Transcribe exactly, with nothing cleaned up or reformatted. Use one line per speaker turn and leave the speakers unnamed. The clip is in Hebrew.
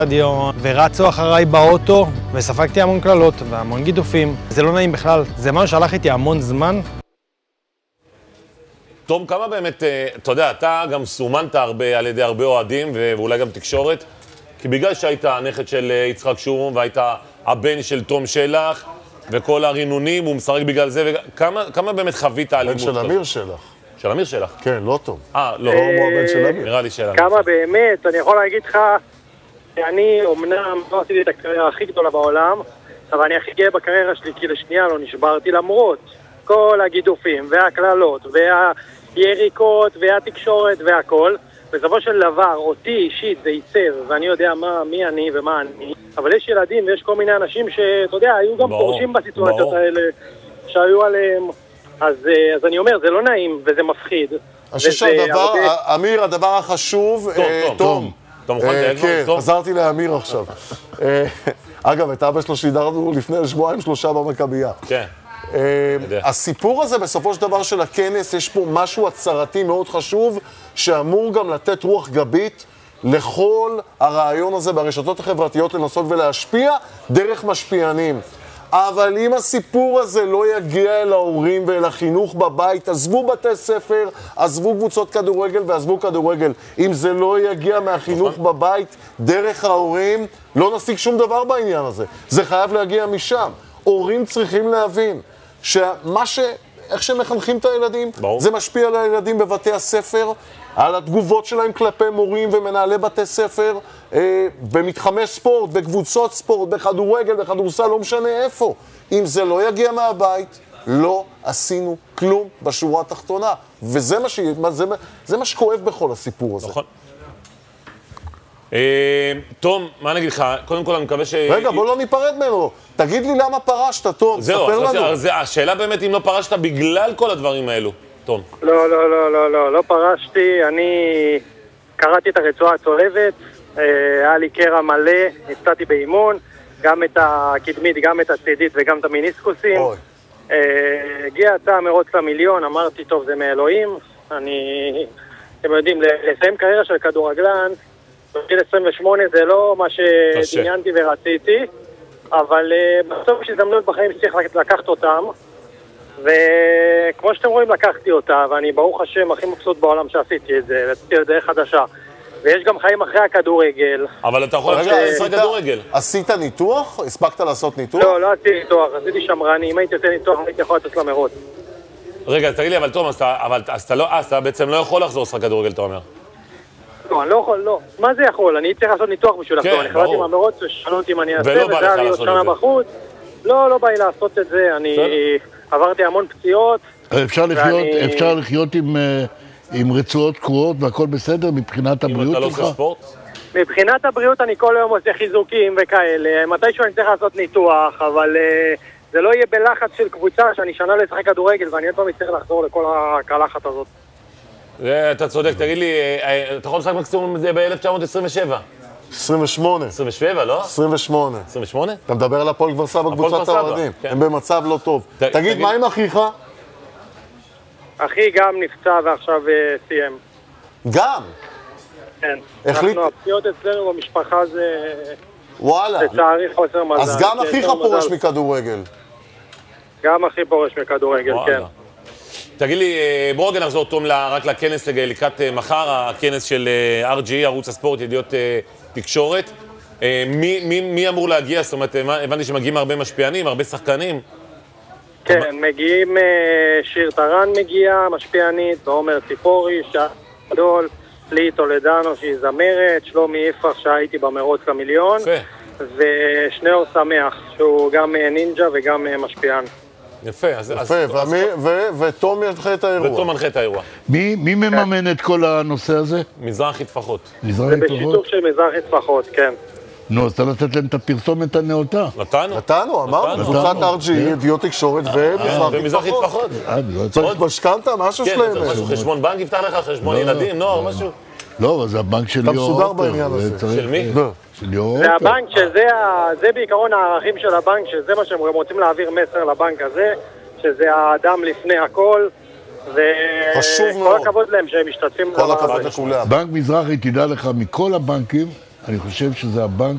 רדיון, ורצו אחריי באוטו, וספגתי המון קללות והמון גידופים. זה לא נעים בכלל, זה מה שהלך איתי המון זמן.
תום, כמה באמת, אתה יודע, אתה גם סומנת הרבה על ידי הרבה אוהדים, ואולי גם תקשורת, כי בגלל שהיית הנכד של יצחק שום, והיית הבן של תום שלח, וכל הרינונים, הוא משחק בגלל זה, וכמה, כמה באמת חווית אלימות?
בן של אמיר שלח.
של אמיר שלח?
כן, לא תום.
אה, לא.
תום הוא הבן של אמיר.
נראה לי של אמיר.
כמה באמת, אני יכול להגיד לך, אני אומנם לא עשיתי את הקריירה הכי גדולה בעולם, אבל אני הכי גאה בקריירה שלי, כי לשנייה לא נשברתי למרות כל הגידופים והקללות והיריקות והתקשורת והכל. בסופו של דבר, אותי אישית זה ייצר, ואני יודע מה, מי אני ומה אני, אבל יש ילדים ויש כל מיני אנשים שאתה יודע, היו גם פורשים בסיטואציות האלה שהיו עליהם, אז, אז אני אומר, זה לא נעים וזה מפחיד.
אני חושב שהדבר, אמיר, הדבר החשוב, תום,
אתה מוכן להגיד?
כן, חזרתי לאמיר עכשיו. אגב, את אבא שלו שידרנו לפני שבועיים שלושה במכבייה.
כן.
הסיפור הזה בסופו של דבר של הכנס, יש פה משהו הצהרתי מאוד חשוב, שאמור גם לתת רוח גבית לכל הרעיון הזה ברשתות החברתיות לנסות ולהשפיע דרך משפיענים. אבל אם הסיפור הזה לא יגיע אל ההורים ואל החינוך בבית, עזבו בתי ספר, עזבו קבוצות כדורגל ועזבו כדורגל. אם זה לא יגיע מהחינוך בבית דרך ההורים, לא נשיג שום דבר בעניין הזה. זה חייב להגיע משם. הורים צריכים להבין שמה ש... איך שמחנכים את הילדים,
ברור.
זה משפיע על הילדים בבתי הספר, על התגובות שלהם כלפי מורים ומנהלי בתי ספר, אה, במתחמי ספורט, בקבוצות ספורט, בכדורגל, בכדורסל, לא משנה איפה. אם זה לא יגיע מהבית, לא עשינו כלום בשורה התחתונה. וזה מה, ש... זה... זה מה שכואב בכל הסיפור הזה.
נכון. תום, מה נגיד לך? קודם כל אני מקווה ש...
רגע, בוא לא ניפרד ממנו. תגיד לי למה פרשת, תום, ספר לנו.
זהו, השאלה באמת אם לא פרשת בגלל כל הדברים האלו, תום.
לא, לא, לא, לא, לא, לא פרשתי. אני קראתי את הרצועה הצולבת, היה לי קרע מלא, נפצעתי באימון, גם את הקדמית, גם את הצידית וגם את המיניסקוסים. הגיע הצעה מרוץ למיליון, אמרתי, טוב, זה מאלוהים. אני, אתם יודעים, לסיים קריירה של כדורגלן, בגיל עשרים ושמונה זה לא מה שדמיינתי ורציתי, אבל בסוף יש הזדמנות בחיים שצריך לקחת אותם, וכמו שאתם רואים לקחתי אותה, ואני ברוך השם הכי מבסוט בעולם שעשיתי את זה, ועשיתי את זה חדשה, ויש גם חיים אחרי הכדורגל.
אבל אתה יכול לעשות כדורגל.
עשית ניתוח? הספקת לעשות ניתוח?
לא, לא עשיתי ניתוח, עשיתי שמרני, אם הייתי עושה ניתוח הייתי יכול לצאת למרוץ.
רגע, אז תגיד לי, אבל תום, אז אתה בעצם לא יכול לחזור לשחק כדורגל, אתה אומר?
לא, אני לא יכול, לא. מה זה יכול? אני צריך לעשות ניתוח בשביל לחזור. אני חלטתי מהמרוץ ושאלו אם אני אעשה, וזה היה לי עוד שנה בחוץ. לא, לא בא לי לעשות את זה. אני עברתי המון פציעות.
אפשר לחיות עם רצועות קרועות והכל בסדר מבחינת הבריאות שלך?
אם אתה לא עושה ספורט?
מבחינת הבריאות אני כל היום עושה חיזוקים וכאלה. מתישהו אני צריך לעשות ניתוח, אבל זה לא יהיה בלחץ של קבוצה שאני שנה לא אשחק כדורגל ואני עוד פעם אצטרך לחזור לכל הקלחת הזאת.
אתה צודק, תגיד לי, אתה יכול לשחק מקסימום ב-אלף תשע מאות עשרים ושבע?
עשרים ושמונה.
עשרים ושבע, לא?
עשרים ושמונה.
עשרים ושמונה?
אתה מדבר על הפועל כפר סבא בקבוצת האוהדים. הם במצב לא טוב. תגיד, מה עם אחיך?
אחי גם נפצע ועכשיו סיים.
גם?
כן. אנחנו הפציעות אצלנו במשפחה זה...
וואלה.
לצערי חוסר מזל.
אז גם אחיך פורש מכדורגל.
גם אחי פורש מכדורגל, כן.
תגיד לי, בואו רגע נחזור תום רק לכנס לקראת מחר, הכנס של אר ג'י, ערוץ הספורט, ידיעות תקשורת. מי אמור להגיע? זאת אומרת, הבנתי שמגיעים הרבה משפיענים, הרבה שחקנים.
כן, מגיעים, שיר טרן מגיע, משפיענית, ועומר ציפורי, שעדול, לי טולדנו שהיא זמרת, שלומי יפרח שהייתי במרוץ למיליון, ושניאור שמח שהוא גם נינג'ה וגם משפיען.
יפה,
אז... יפה, ותום ינחה את האירוע.
ותום מנחה את האירוע.
מי מממן את כל הנושא הזה?
מזרחי טפחות.
זה בשיתוף של מזרחי טפחות, כן.
נו, אז אתה לתת להם את הפרסומת הנאותה.
נתנו.
נתנו, אמרנו, קבוצת אר ג'י, ידיעות תקשורת
ומזרחי טפחות.
צריך משכנתה, משהו שלהם.
כן, צריך חשבון בנק, יפתח לך חשבון ילדים, נוער, משהו.
לא, זה הבנק של ליאור.
אתה מסודר בעניין הזה.
של מי?
זה הבנק שזה בעיקרון הערכים של הבנק, שזה מה שהם רוצים להעביר מסר לבנק הזה, שזה האדם לפני הכל, וכל הכבוד להם שהם משתתפים.
כל הכבוד לכולם.
בנק מזרחי, תדע לך, מכל הבנקים, אני חושב שזה הבנק